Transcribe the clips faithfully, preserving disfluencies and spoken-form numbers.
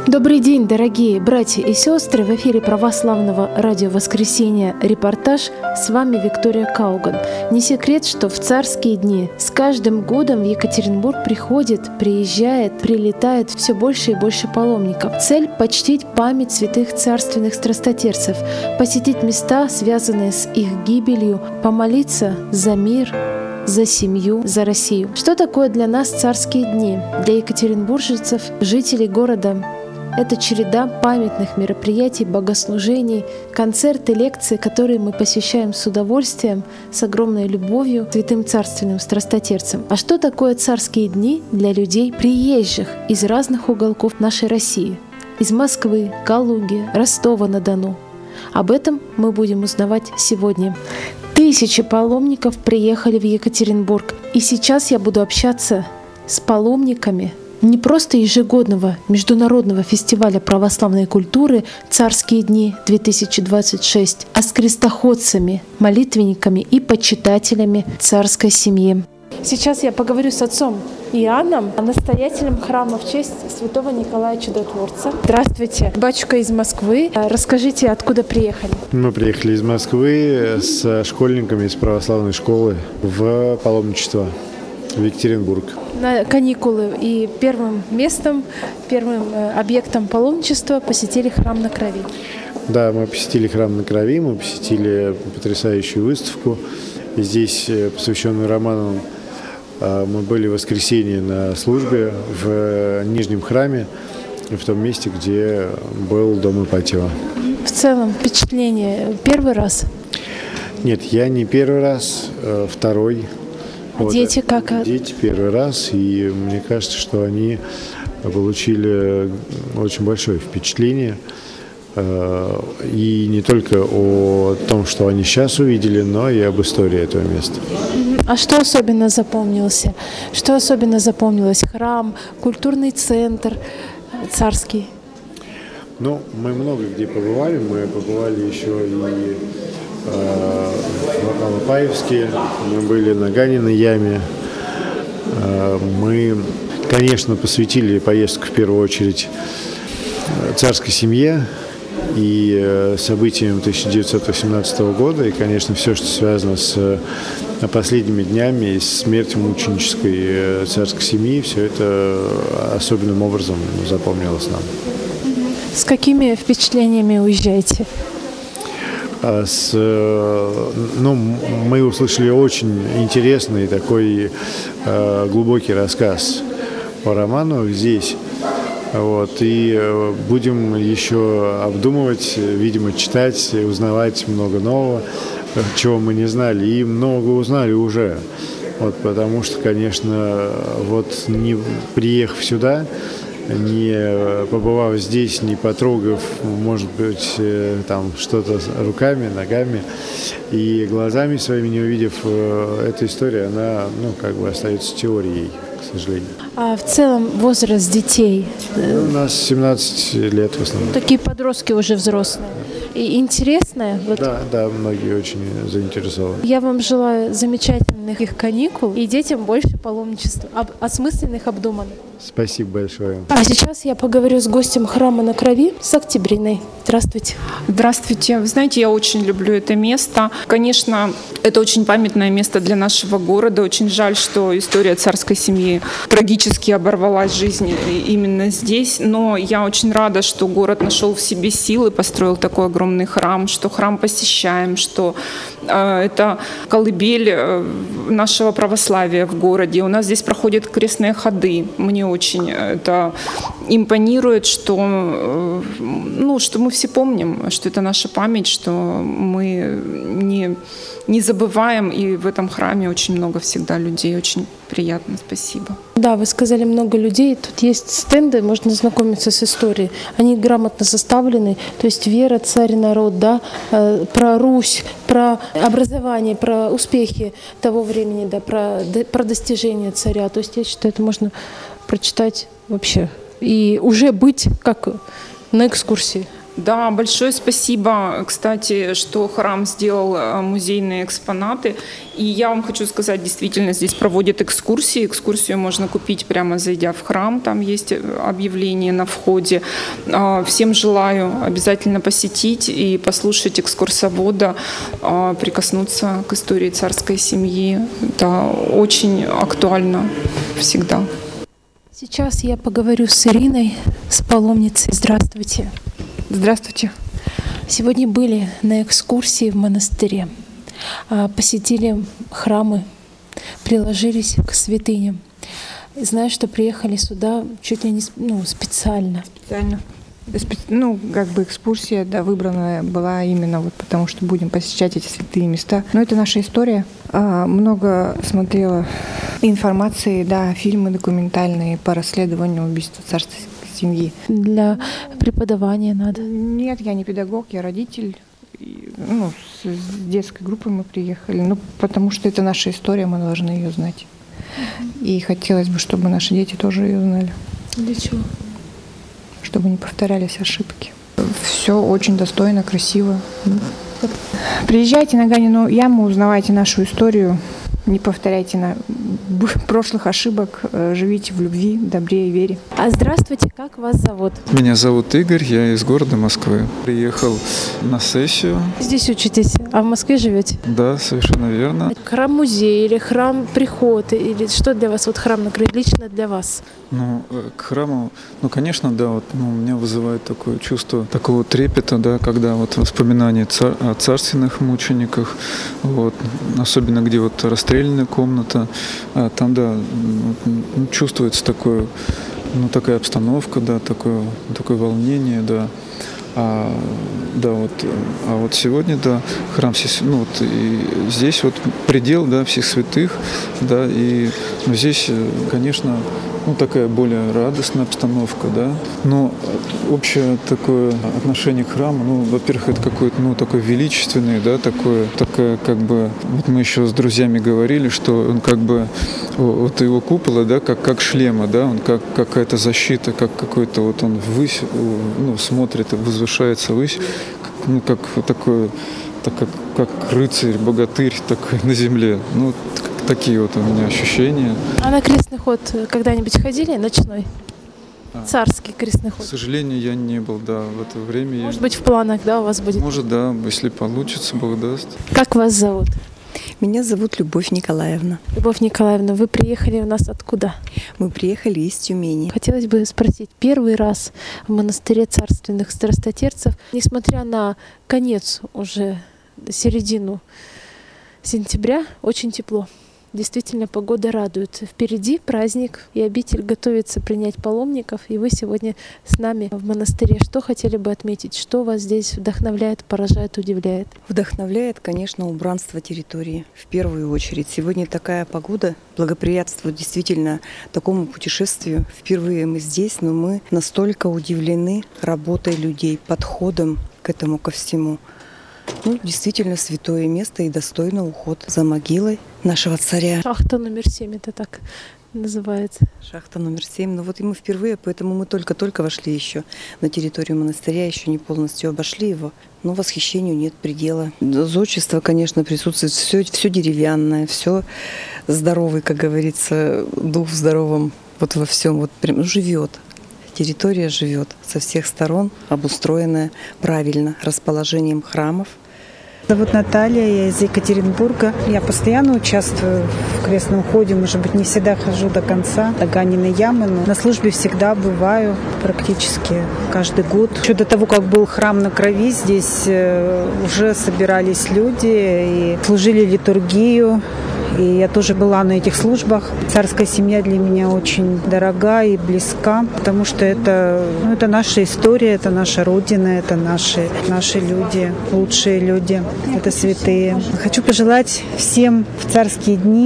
Добрый день, дорогие братья и сестры! В эфире православного радио «Воскресенье» репортаж. С вами Виктория Кауган. Не секрет, что в царские дни с каждым годом в Екатеринбург приходит, приезжает, прилетает все больше и больше паломников. Цель — почтить память святых царственных страстотерцев, посетить места, связанные с их гибелью, помолиться за мир, за семью, за Россию. Что такое для нас царские дни? Для екатеринбуржцев, жителей города — это череда памятных мероприятий, богослужений, концерты, лекции, которые мы посвящаем с удовольствием, с огромной любовью святым царственным страстотерцам. А что такое царские дни для людей, приезжих из разных уголков нашей России? Из Москвы, Калуги, Ростова-на-Дону. Об этом мы будем узнавать сегодня. Тысячи паломников приехали в Екатеринбург. И сейчас я буду общаться с паломниками не просто ежегодного международного фестиваля православной культуры «Царские дни-две тысячи двадцать шесть», а с крестоходцами, молитвенниками и почитателями царской семьи. Сейчас я поговорю с отцом Иоанном, настоятелем храма в честь святого Николая Чудотворца. Здравствуйте, батюшка из Москвы. Расскажите, откуда приехали? Мы приехали из Москвы с школьниками из православной школы в паломничество в Екатеринбург. На каникулы, и первым местом, первым объектом паломничества посетили храм на Крови. Да, мы посетили храм на Крови, мы посетили потрясающую выставку. И здесь, посвященную роману, мы были в воскресенье на службе в Нижнем храме, в том месте, где был дом Ипатьева. В целом впечатление первый раз? Нет, я не первый раз, второй. А вот. Дети как? Дети первый раз, и мне кажется, что они получили очень большое впечатление. И не только о том, что они сейчас увидели, но и об истории этого места. А что особенно запомнился? Что особенно запомнилось? Храм, культурный центр царский? Ну, мы много где побывали. Мы побывали еще и э, в Алапаевске, мы были на Ганиной яме. Э, мы, конечно, посвятили поездку в первую очередь царской семье и событиям тысяча девятьсот восемнадцатого года, и, конечно, все, что связано с последними днями и с смертью мученической царской семьи, все это особенным образом запомнилось нам. С какими впечатлениями уезжаете? С, ну, мы услышали очень интересный такой глубокий рассказ по роману здесь. Вот, и будем еще обдумывать, видимо, читать, узнавать много нового, чего мы не знали, и много узнали уже. Вот, потому что, конечно, вот не приехав сюда, не побывав здесь, не потрогав, может быть, там что-то руками, ногами и глазами своими не увидев, эта история, она, ну, как бы остается теорией, к сожалению. А в целом возраст детей? Ну, у нас семнадцать лет в основном. Такие подростки уже взрослые. И интересное? Вот. Да, да, многие очень заинтересованы. Я вам желаю замечательных их каникул и детям больше паломничества, об, осмысленных, обдуманных. Спасибо большое. А сейчас я поговорю с гостем храма на Крови, с Октябриной. Здравствуйте. Здравствуйте. Вы знаете, я очень люблю это место. Конечно, это очень памятное место для нашего города. Очень жаль, что история царской семьи трагически оборвалась жизнь именно здесь. Но я очень рада, что город нашел в себе силы, построил такой огромный храм, что храм посещаем, что э, это колыбель э, нашего православия в городе. У нас здесь проходят крестные ходы. Мне очень это импонирует, что, э, ну, что мы все помним, что это наша память, что мы не, не забываем, и в этом храме очень много всегда людей. Очень приятно, спасибо. Да, вы сказали, много людей. Тут есть стенды, можно знакомиться с историей. Они грамотно составлены. То есть вера, царь, народ, да, э, про Русь, про образование, про успехи того времени, да, про, про достижения царя. То есть я считаю, это можно прочитать вообще. И уже быть как на экскурсии. Да, большое спасибо, кстати, что храм сделал музейные экспонаты. И я вам хочу сказать, действительно, здесь проводят экскурсии. Экскурсию можно купить прямо зайдя в храм, там есть объявление на входе. Всем желаю обязательно посетить и послушать экскурсовода, прикоснуться к истории царской семьи. Это очень актуально всегда. Сейчас я поговорю с Ириной, с паломницей. Здравствуйте. Здравствуйте. Сегодня были на экскурсии в монастыре, посетили храмы, приложились к святыням. Знаю, что приехали сюда чуть ли не ну, специально. Специально. Ну, как бы экскурсия, да, выбранная была именно вот потому, что будем посещать эти святые места. Но это наша история. А, много смотрела информации, да, фильмы документальные по расследованию убийства царской семьи. Для преподавания надо? Нет, я не педагог, я родитель. Ну, с, с детской группой мы приехали. Ну, потому что это наша история, мы должны ее знать. И хотелось бы, чтобы наши дети тоже ее знали. Для чего? Чтобы не повторялись ошибки. Все очень достойно, красиво. Приезжайте на Ганину яму, узнавайте нашу историю, не повторяйте на прошлых ошибок, живите в любви, добре и вере. А здравствуйте, как вас зовут? Меня зовут Игорь, я из города Москвы. Приехал на сессию. Здесь учитесь, а в Москве живете? Да, совершенно верно. Храм-музей или храм-приход, или что для вас, вот храм лично для вас? Ну, к храму, ну, конечно, да, вот, ну, у меня вызывает такое чувство такого трепета, да, когда вот воспоминания цар, о царственных мучениках, вот, особенно где вот расстрельная комната, а там, да, ну, чувствуется такое, ну, такая обстановка, да, такое, такое волнение, да. А, да, вот, а вот сегодня, да, храм, ну, вот, и здесь вот предел, да, всех святых, да, и ну, здесь, конечно, ну, такая более радостная обстановка, да, но общее такое отношение к храму, ну, во-первых, это какое-то, ну, такое величественное, да, такое, такое, как бы, вот мы еще с друзьями говорили, что он как бы, вот его купола, да, как, как шлема, да, он как какая-то защита, как какой-то, вот он ввысь, ну, смотрит, возвышается ввысь, ну, как такой, так как, как рыцарь, богатырь такой на земле, ну, такие вот у меня ощущения. А на крестный ход когда-нибудь ходили, ночной? А. Царский крестный ход? К сожалению, я не был, да, в это время. Может я... быть, в планах, да, у вас будет? Может, да, если получится, Бог даст. Как вас зовут? Меня зовут Любовь Николаевна. Любовь Николаевна, вы приехали у нас откуда? Мы приехали из Тюмени. Хотелось бы спросить, первый раз в монастыре царственных страстотерцев, несмотря на конец уже, середину сентября, очень тепло. Действительно, погода радует. Впереди праздник, и обитель готовится принять паломников, и вы сегодня с нами в монастыре. Что хотели бы отметить? Что вас здесь вдохновляет, поражает, удивляет? Вдохновляет, конечно, убранство территории в первую очередь. Сегодня такая погода благоприятствует действительно такому путешествию. Впервые мы здесь, но мы настолько удивлены работой людей, подходом к этому, ко всему. Ну, действительно святое место и достойно уход за могилой нашего царя. Шахта номер семь, это так называется. Шахта номер семь. Ну вот и мы впервые, поэтому мы только-только вошли еще на территорию монастыря, еще не полностью обошли его. Но восхищению нет предела. Зодчество, конечно, присутствует. Все, все деревянное, все здоровый, как говорится, дух в здоровом. Вот во всем вот прям живет. Территория живет со всех сторон, обустроенная правильно расположением храмов. Зовут Наталья, я из Екатеринбурга. Я постоянно участвую в крестном ходе, может быть, не всегда хожу до конца, до Ганиной ямы, но на службе всегда бываю практически каждый год. Еще до того, как был храм на Крови, здесь уже собирались люди и служили литургию. И я тоже была на этих службах. Царская семья для меня очень дорога и близка, потому что это, ну, это наша история, это наша родина, это наши, наши люди, лучшие люди, это святые. Хочу пожелать всем в царские дни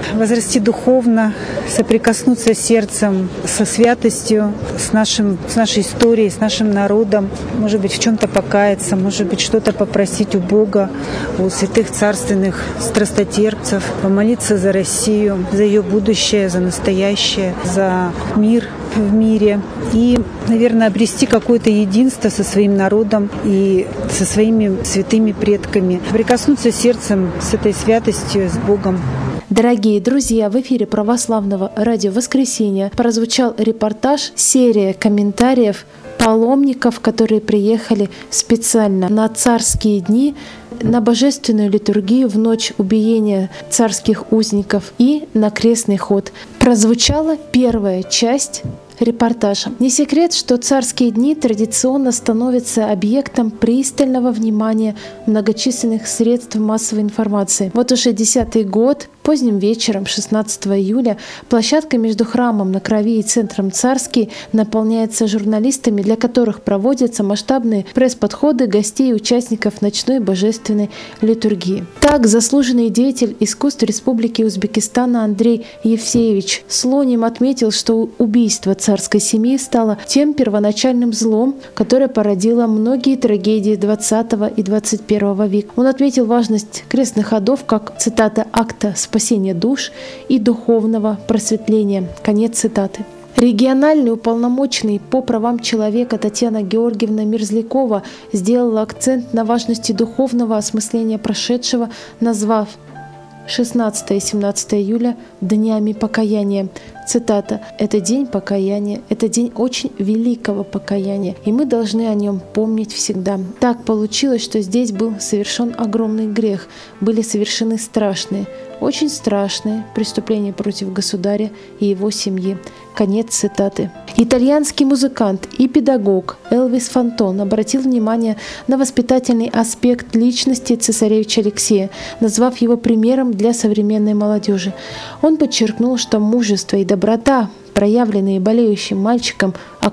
возрасти духовно, соприкоснуться сердцем со святостью, с, нашим, с нашей историей, с нашим народом, может быть, в чем-то покаяться, может быть, что-то попросить у Бога, у святых царственных страстотерпцев, помолиться за Россию, за ее будущее, за настоящее, за мир в мире и, наверное, обрести какое-то единство со своим народом и со своими святыми предками, прикоснуться сердцем с этой святостью, с Богом. Дорогие друзья, в эфире Православного радио «Воскресенье» прозвучал репортаж, серия комментариев паломников, которые приехали специально на царские дни, на божественную литургию в ночь убиения царских узников и на крестный ход. Прозвучала первая часть репортажа. Не секрет, что царские дни традиционно становятся объектом пристального внимания многочисленных средств массовой информации. Вот уже десятый год, поздним вечером шестнадцатого июля, площадка между храмом на Крови и центром Царский наполняется журналистами, для которых проводятся масштабные пресс-подходы гостей и участников ночной божественной литургии. Так, заслуженный деятель искусств Республики Узбекистан Андрей Евсеевич Слоним отметил, что убийство царской семьи стало тем первоначальным злом, которое породило многие трагедии двадцатого и двадцать первого века. Он отметил важность крестных ходов как, цитата, «акта спасения душ и духовного просветления». Конец цитаты. Региональный уполномоченный по правам человека Татьяна Георгиевна Мерзлякова сделала акцент на важности духовного осмысления прошедшего, назвав шестнадцатое и семнадцатое июля днями покаяния. Цитата: «Это день покаяния, это день очень великого покаяния, и мы должны о нем помнить всегда». Так получилось, что здесь был совершен огромный грех, были совершены страшные, очень страшные преступления против государя и его семьи. Конец цитаты. Итальянский музыкант и педагог Элвис Фонтон обратил внимание на воспитательный аспект личности цесаревича Алексея, назвав его примером для современной молодежи. Он подчеркнул, что мужество и доброта, проявленные болеющим мальчиком,